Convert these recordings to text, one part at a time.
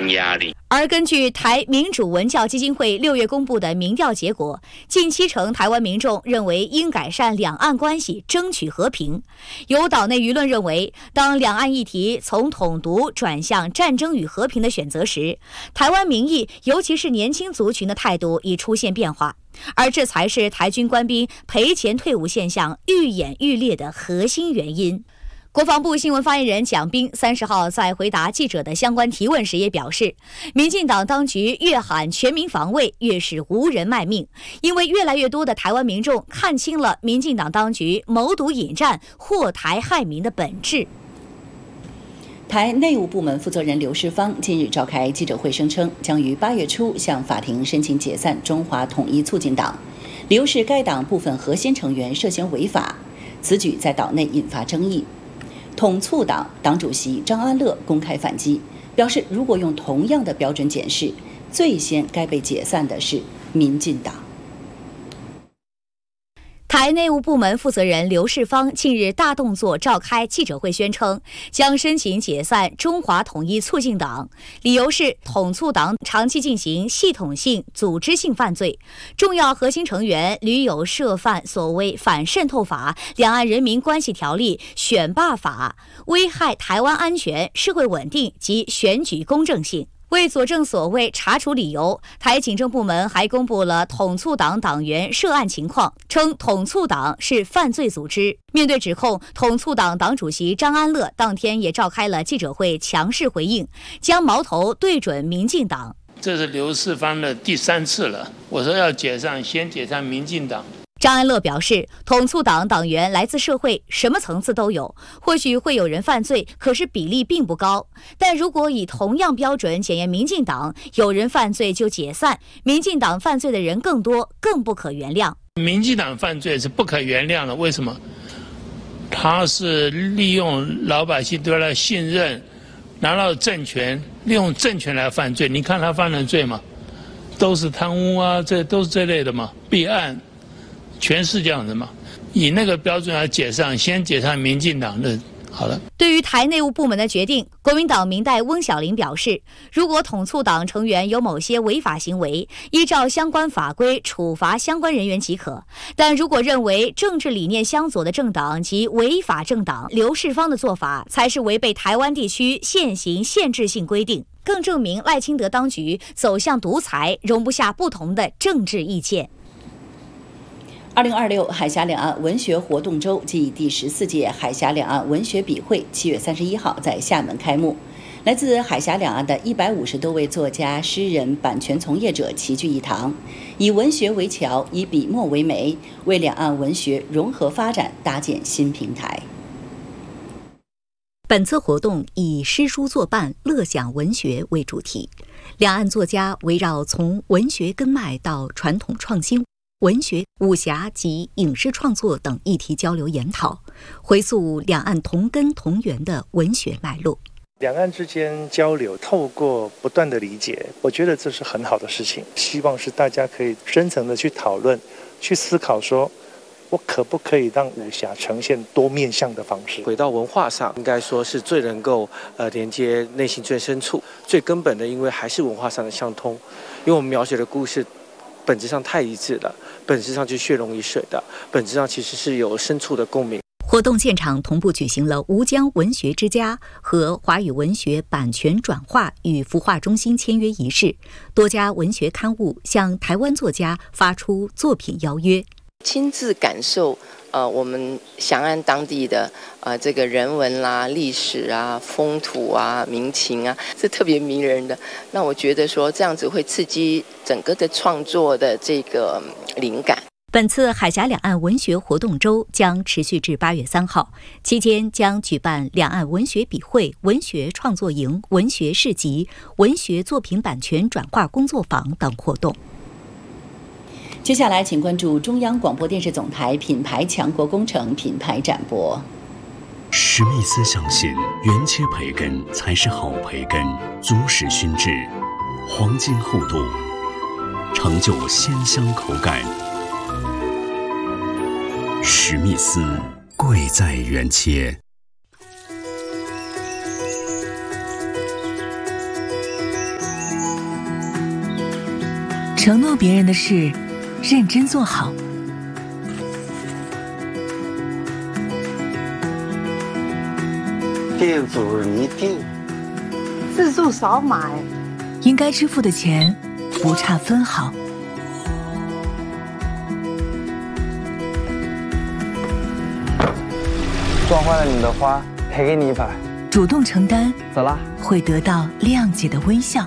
增压力。 而根据台民主文教基金会6月公布的民调结果，近70%台湾民众认为应改善两岸关系，争取和平。有岛内舆论认为，当两岸议题从统独转向战争与和平的选择时，台湾民意，尤其是年轻族群的态度已出现变化，而这才是台军官兵赔钱退伍现象愈演愈烈的核心原因。国防部新闻发言人蒋斌30号在回答记者的相关提问时也表示，民进党当局越喊全民防卫，越是无人卖命，因为越来越多的台湾民众看清了民进党当局谋独引战、祸台害民的本质。 台内务部门负责人刘世芳近日召开记者会，声称将于8月初向法庭申请解散中华统一促进党，理由是该党部分核心成员涉嫌违法。此举在岛内引发争议。统促党党主席张安乐公开反击，表示如果用同样的标准检视，最先该被解散的是民进党。 台内务部门负责人刘世芳近日大动作召开记者会，宣称将申请解散中华统一促进党，理由是统促党长期进行系统性、组织性犯罪，重要核心成员屡有涉犯所谓反渗透法、两岸人民关系条例、选罢法，危害台湾安全、社会稳定及选举公正性。为佐证所谓查处理由，台警政部门还公布了统促党党员涉案情况，称统促党是犯罪组织。面对指控，统促党党主席张安乐当天也召开了记者会，强势回应，将矛头对准民进党。 这是刘世芳的第3次了，我说要解散，先解散民进党。 张安乐表示，统促党党员来自社会，什么层次都有，或许会有人犯罪，可是比例并不高。但如果以同样标准检验民进党，有人犯罪就解散，民进党犯罪的人更多，更不可原谅。 民进党犯罪是不可原谅的，为什么？他是利用老百姓对他的信任，拿到政权，利用政权来犯罪。你看他犯了罪吗？都是贪污啊，这都是这类的嘛，弊案。全是这样子嘛？以那个标准来解散，先解散民进党的好了。 对于台内务部门的决定，国民党民代翁小玲表示，如果统促党成员有某些违法行为，依照相关法规处罚相关人员即可；但如果认为政治理念相左的政党及违法政党，刘世芳的做法才是违背台湾地区现行限制性规定，更证明赖清德当局走向独裁，容不下不同的政治意见。 2026海峡两岸文学活动周暨第14届海峡两岸文学笔会7月31号在厦门开幕。来自海峡两岸的150多位作家、诗人、版权从业者齐聚一堂，以文学为桥，以笔墨为媒，为两岸文学融合发展搭建新平台。 本次活动以诗书作伴、乐享文学为主题，两岸作家围绕从文学根脉到传统创新、文学、武侠及影视创作等议题交流研讨，回溯两岸同根同源的文学脉络。 两岸之间交流，透过不断的理解，我觉得这是很好的事情。希望是大家可以深层的去讨论、去思考，说我可不可以让武侠呈现多面向的方式？ 回到文化上，应该说是最能够连接内心最深处、最根本的，因为还是文化上的相通。因为我们描写的故事本质上太一致了，本质上就血浓于水的，本质上其实是有深处的共鸣。 活动现场同步举行了吴江文学之家和华语文学版权转化与孵化中心签约仪式，多家文学刊物向台湾作家发出作品邀约， 亲自感受我们翔安当地的这个人文啦、历史啊、风土啊、民情啊，是特别迷人的。那我觉得说这样子会刺激整个的创作的这个灵感。 本次海峡两岸文学活动周将持续至8月3号，期间将举办两岸文学笔会、文学创作营、文学市集、文学作品版权转化工作坊等活动。 接下来请关注中央广播电视总台品牌强国工程品牌展播。 史密斯相信原切培根才是好培根，足实熏制，黄金厚度，成就鲜香口感。史密斯贵在原切。 承诺别人的事，认真做好。 店主一定自助少买， 应该支付的钱不差分毫。 撞坏了你的花，赔给你一把。 主动承担， 走啦， 会得到谅解的微笑。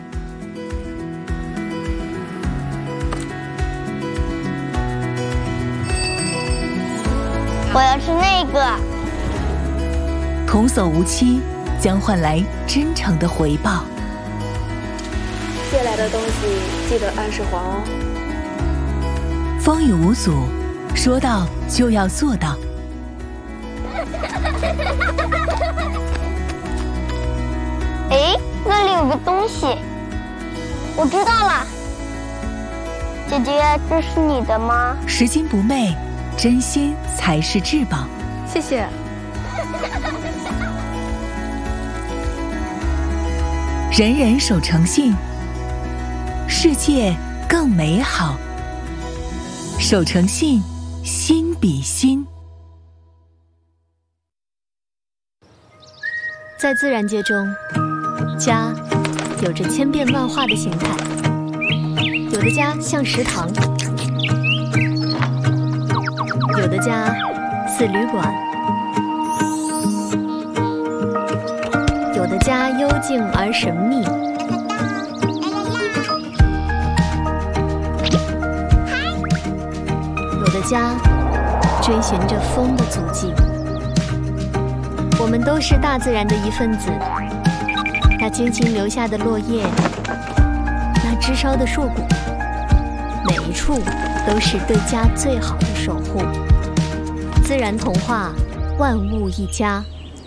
我要吃那个。 童叟无欺，将换来真诚的回报。 借来的东西记得按时还哦。 风雨无阻，说到就要做到。 哎，那里有个东西，我知道了。姐姐，这是你的吗？ 拾金不昧，真心才是至宝。 谢谢。 人人守诚信，世界更美好。守诚信，心比心。 在自然界中，家有着千变万化的形态，有的家像食堂，有的家似旅馆，有的家幽静而神秘，有的家追寻着风的足迹。我们都是大自然的一份子，那轻轻留下的落叶，那枝梢的硕果，每一处都是对家最好的守护。自然童话，万物一家。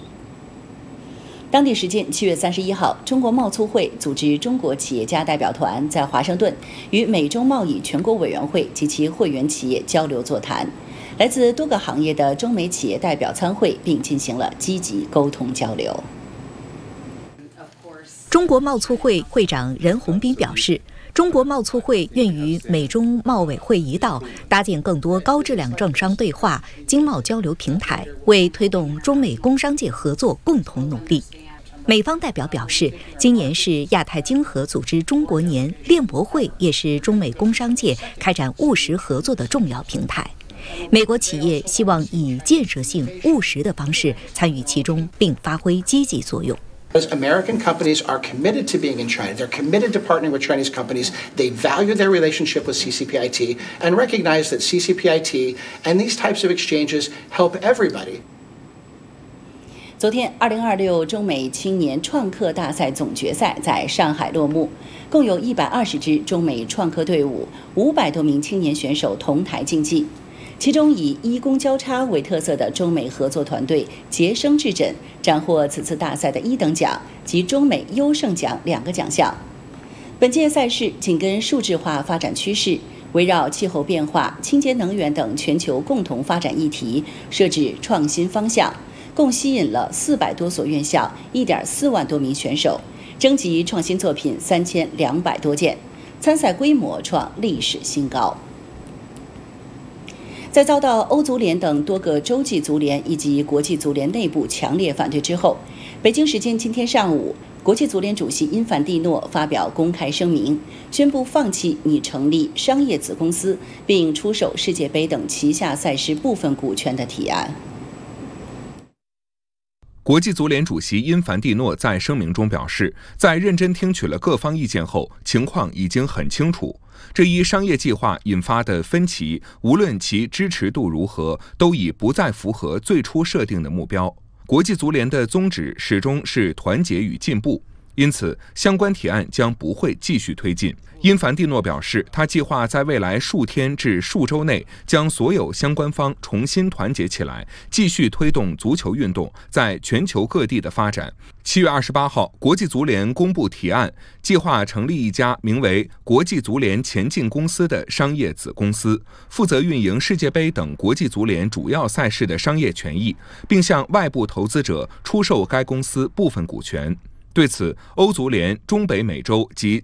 当地时间7月31号，中国贸促会组织中国企业家代表团在华盛顿与美中贸易全国委员会及其会员企业交流座谈。来自多个行业的中美企业代表参会，并进行了积极沟通交流。 中国贸促会会长任洪斌表示，中国贸促会愿与美中贸委会一道，搭建更多高质量政商对话、经贸交流平台，为推动中美工商界合作共同努力。美方代表表示，今年是亚太经合组织中国年，链博会也是中美工商界开展务实合作的重要平台。美国企业希望以建设性、务实的方式参与其中，并发挥积极作用。 American companies are committed to being in China. They're committed to partnering with Chinese companies. They value their relationship with CCPIT and recognize that CCPIT and these types of exchanges help everybody. 昨天，2026中美青年创客大赛总决赛在上海落幕，共有120支中美创客队伍，500多名青年选手同台竞技。其中以医工交叉为特色的中美合作团队洁生智诊斩获此次大赛的1等奖及中美优胜奖2个奖项。本届赛事紧跟数字化发展趋势，围绕气候变化、清洁能源等全球共同发展议题，设置创新方向，共吸引了400多所院校、1.4万多名选手，征集创新作品3200多件，参赛规模创历史新高。在遭到欧足联等多个洲际足联以及国际足联内部强烈反对之后，北京时间今天上午，国际足联主席因凡蒂诺发表公开声明，宣布放弃拟成立商业子公司并出售世界杯等旗下赛事部分股权的提案。 国际足联主席因凡蒂诺在声明中表示，在认真听取了各方意见后，情况已经很清楚。这一商业计划引发的分歧，无论其支持度如何，都已不再符合最初设定的目标。国际足联的宗旨始终是团结与进步，因此相关提案将不会继续推进。因凡蒂诺表示，他计划在未来数天至数周内将所有相关方重新团结起来，继续推动足球运动在全球各地的发展。7月28号，国际足联公布提案，计划成立一家名为国际足联前进公司的商业子公司，负责运营世界杯等国际足联主要赛事的商业权益，并向外部投资者出售该公司部分股权。对此，欧足联、中北美洲及